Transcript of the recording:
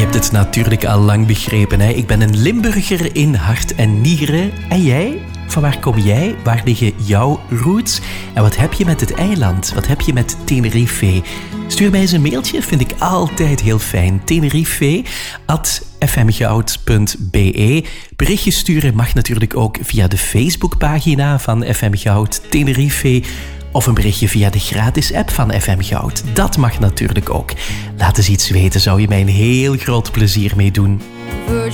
hebt het natuurlijk al lang begrepen. Hè? Ik ben een Limburger in hart en nieren. En jij? Van waar kom jij? Waar liggen jouw roots? En wat heb je met het eiland? Wat heb je met Tenerife? Stuur mij eens een mailtje, vind ik altijd heel fijn. Tenerife@fmgoud.be. Berichtjes sturen mag natuurlijk ook via de Facebookpagina van FM Goud Tenerife. Of een berichtje via de gratis app van FM Goud. Dat mag natuurlijk ook. Laat eens iets weten, zou je mij een heel groot plezier mee doen.